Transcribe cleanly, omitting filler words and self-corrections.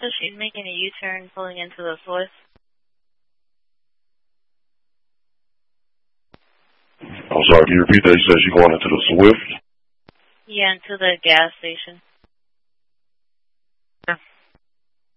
says she's making a U-turn pulling into the Swift. I'm sorry, can you repeat that? You said she's going into the Swift? Yeah, into the gas station.